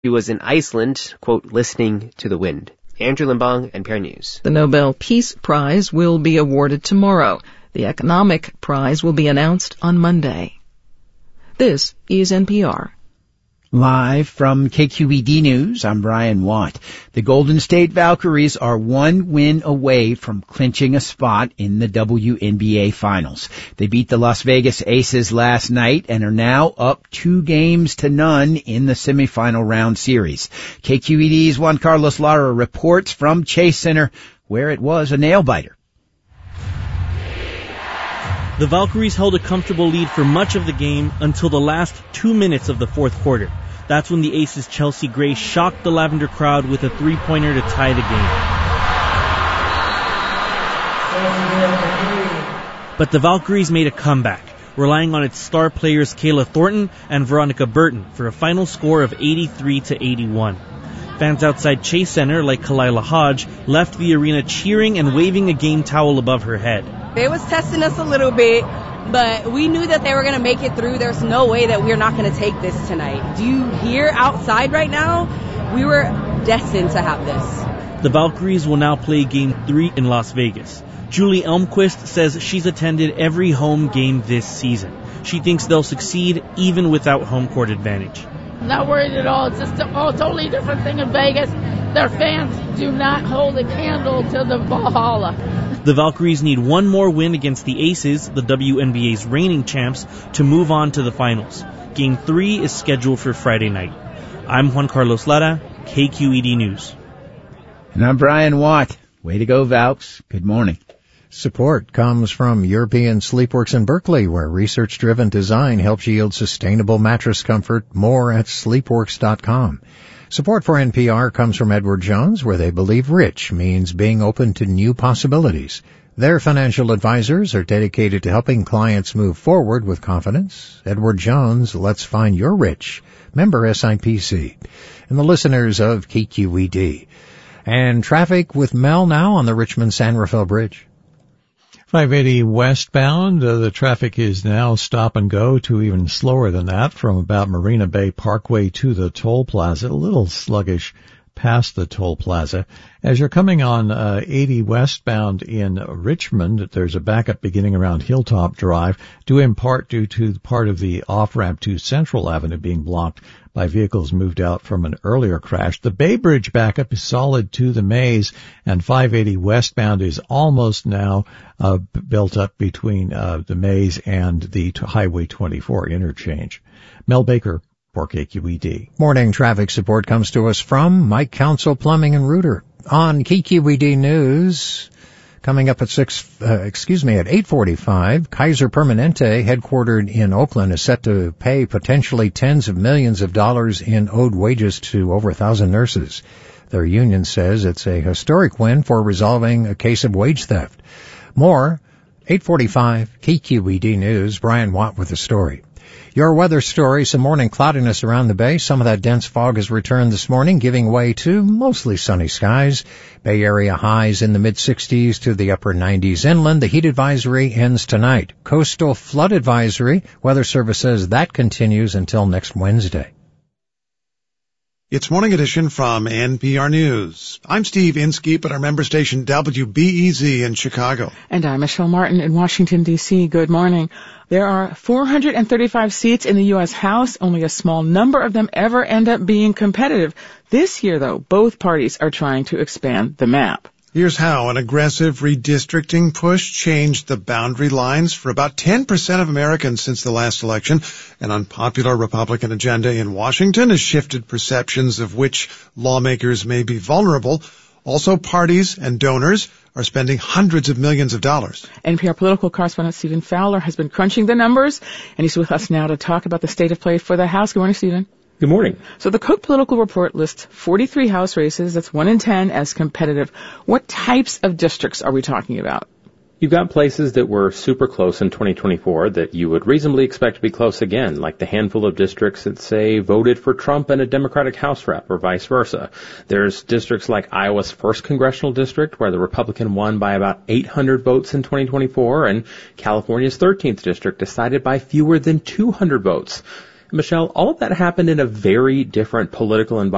He was in Iceland, quote, listening to the wind. Andrew Limbong, NPR News. The Nobel Peace Prize will be awarded tomorrow. The economic prize will be announced on Monday. This is NPR. Live from KQED News, I'm Brian Watt. The Golden State Valkyries are one win away from clinching a spot in the WNBA Finals. They beat the Las Vegas Aces last night and are now up 2-0 in the semifinal round series. KQED's Juan Carlos Lara reports from Chase Center, where it was a nail-biter. The Valkyries held a comfortable lead for much of the game until the last 2 minutes of the fourth quarter. That's when the Aces' Chelsea Gray shocked the Lavender crowd with a three-pointer to tie the game. But the Valkyries made a comeback, relying on its star players Kayla Thornton and Veronica Burton for a final score of 83-81. Fans outside Chase Center, like Kalila Hodge, left the arena cheering and waving a game towel above her head. They was testing us a little bit, but we knew that they were going to make it through. There's no way that we're not going to take this tonight. Do you hear outside right now? We were destined to have this. The Valkyries will now play Game 3 in Las Vegas. Julie Elmquist says she's attended every home game this season. She thinks they'll succeed even without home court advantage. Not worried at all. It's just a totally different thing in Vegas. Their fans do not hold a candle to the Valhalla. The Valkyries need one more win against the Aces, the WNBA's reigning champs, to move on to the finals. Game 3 is scheduled for Friday night. I'm Juan Carlos Lara, KQED News. And I'm Brian Watt. Way to go, Valks. Good morning. Support comes from European Sleepworks in Berkeley, where research-driven design helps yield sustainable mattress comfort. More at sleepworks.com. Support for NPR comes from Edward Jones, where they believe rich means being open to new possibilities. Their financial advisors are dedicated to helping clients move forward with confidence. Edward Jones, let's find your rich. Member SIPC. And the listeners of KQED. And traffic with Mel now on the Richmond-San Rafael Bridge. 580 westbound, the traffic is now stop and go to even slower than that from about Marina Bay Parkway to the toll plaza, a little sluggish past the toll plaza. As you're coming on 80 westbound in Richmond, there's a backup beginning around Hilltop Drive, due in part due to part of the off-ramp to Central Avenue being blocked by vehicles moved out from an earlier crash. The Bay Bridge backup is solid to the Maze, and 580 westbound is almost now built up between the Maze and the Highway 24 interchange. Mel Baker for KQED. Morning traffic support comes to us from Mike Council Plumbing and Rooter. On KQED News, coming up at 8:45, Kaiser Permanente, headquartered in Oakland, is set to pay potentially tens of millions of dollars in owed wages to over 1,000 nurses. Their union says it's a historic win for resolving a case of wage theft. More, 8:45, KQED News, Brian Watt with the story. Your weather story, some morning cloudiness around the bay. Some of that dense fog has returned this morning, giving way to mostly sunny skies. Bay Area highs in the mid-60s to the upper 90s inland. The heat advisory ends tonight. Coastal flood advisory, Weather Service says that continues until next Wednesday. It's Morning Edition from NPR News. I'm Steve Inskeep at our member station WBEZ in Chicago. And I'm Michelle Martin in Washington, D.C. Good morning. There are 435 seats in the U.S. House. Only a small number of them ever end up being competitive. This year, though, both parties are trying to expand the map. Here's how an aggressive redistricting push changed the boundary lines for about 10% of Americans since the last election. An unpopular Republican agenda in Washington has shifted perceptions of which lawmakers may be vulnerable. Also, parties and donors are spending hundreds of millions of dollars. NPR political correspondent Stephen Fowler has been crunching the numbers, and he's with us now to talk about the state of play for the House. Good morning, Stephen. Good morning. So the Cook Political Report lists 43 House races, that's 1 in 10, as competitive. What types of districts are we talking about? You've got places that were super close in 2024 that you would reasonably expect to be close again, like the handful of districts that, say, voted for Trump and a Democratic House rep, or vice versa. There's districts like Iowa's 1st Congressional District, where the Republican won by about 800 votes in 2024, and California's 13th District decided by fewer than 200 votes. Michelle, all of that happened in a very different political environment